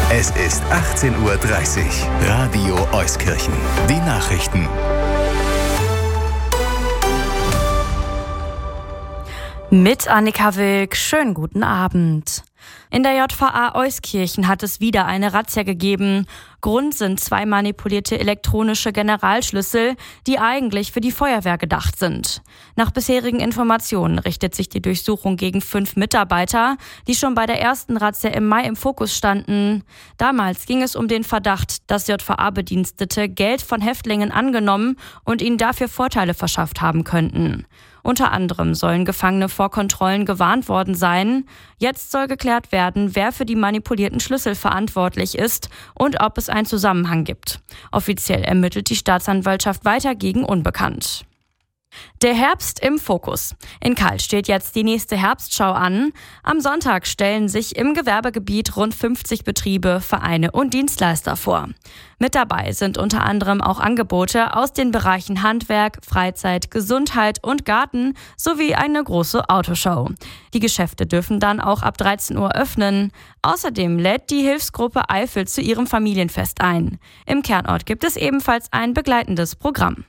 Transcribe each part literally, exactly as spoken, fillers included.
Es ist achtzehn Uhr dreißig. Radio Euskirchen. Die Nachrichten. Mit Annika Wilk, schönen guten Abend. In der J V A Euskirchen hat es wieder eine Razzia gegeben. Grund sind zwei manipulierte elektronische Generalschlüssel, die eigentlich für die Feuerwehr gedacht sind. Nach bisherigen Informationen richtet sich die Durchsuchung gegen fünf Mitarbeiter, die schon bei der ersten Razzia im Mai im Fokus standen. Damals ging es um den Verdacht, dass J V A-Bedienstete Geld von Häftlingen angenommen und ihnen dafür Vorteile verschafft haben könnten. Unter anderem sollen Gefangene vor Kontrollen gewarnt worden sein. Jetzt soll geklärt werden, wer für die manipulierten Schlüssel verantwortlich ist und ob es einen Zusammenhang gibt. Offiziell ermittelt die Staatsanwaltschaft weiter gegen Unbekannt. Der Herbst im Fokus. In Kall steht jetzt die nächste Herbstschau an. Am Sonntag stellen sich im Gewerbegebiet rund fünfzig Betriebe, Vereine und Dienstleister vor. Mit dabei sind unter anderem auch Angebote aus den Bereichen Handwerk, Freizeit, Gesundheit und Garten sowie eine große Autoshow. Die Geschäfte dürfen dann auch ab dreizehn Uhr öffnen. Außerdem lädt die Hilfsgruppe Eifel zu ihrem Familienfest ein. Im Kernort gibt es ebenfalls ein begleitendes Programm.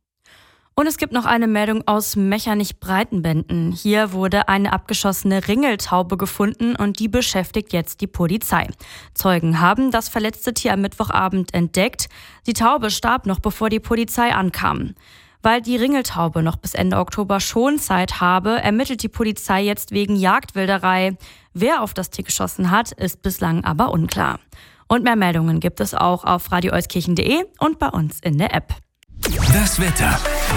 Und es gibt noch eine Meldung aus Mechernich-Breitenbenden. Hier wurde eine abgeschossene Ringeltaube gefunden und die beschäftigt jetzt die Polizei. Zeugen haben das verletzte Tier am Mittwochabend entdeckt. Die Taube starb noch, bevor die Polizei ankam. Weil die Ringeltaube noch bis Ende Oktober Schonzeit habe, ermittelt die Polizei jetzt wegen Jagdwilderei. Wer auf das Tier geschossen hat, ist bislang aber unklar. Und mehr Meldungen gibt es auch auf radio euskirchen punkt de und bei uns in der App. Das Wetter.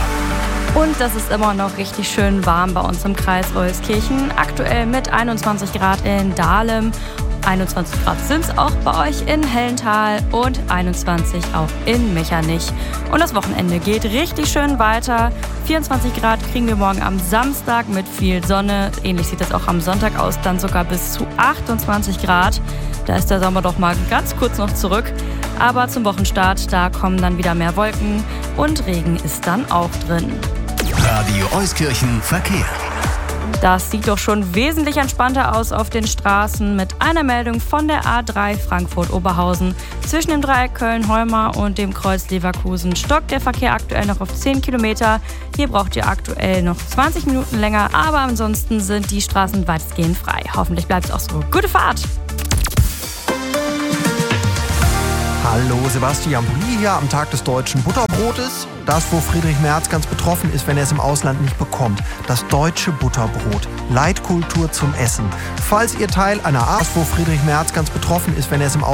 Und das ist immer noch richtig schön warm bei uns im Kreis Euskirchen. Aktuell mit einundzwanzig Grad in Dahlem. einundzwanzig Grad sind es auch bei euch in Hellental und einundzwanzig auch in Mechernich. Und das Wochenende geht richtig schön weiter. vierundzwanzig Grad kriegen wir morgen am Samstag mit viel Sonne. Ähnlich sieht das auch am Sonntag aus, dann sogar bis zu achtundzwanzig Grad. Da ist der Sommer doch mal ganz kurz noch zurück. Aber zum Wochenstart, da kommen dann wieder mehr Wolken und Regen ist dann auch drin. Radio Euskirchen Verkehr. Das sieht doch schon wesentlich entspannter aus auf den Straßen mit einer Meldung von der A drei Frankfurt-Oberhausen. Zwischen dem Dreieck Köln-Heumar und dem Kreuz Leverkusen stockt der Verkehr aktuell noch auf zehn Kilometer. Hier braucht ihr aktuell noch zwanzig Minuten länger, aber ansonsten sind die Straßen weitestgehend frei. Hoffentlich bleibt es auch so. Gute Fahrt! Hallo, Sebastian Bulli hier am Tag des deutschen Butterbrotes. Das, wo Friedrich Merz ganz betroffen ist, wenn er es im Ausland nicht bekommt. Das deutsche Butterbrot. Leitkultur zum Essen. Falls ihr Teil einer Art, wo Friedrich Merz ganz betroffen ist, wenn er es im Ausland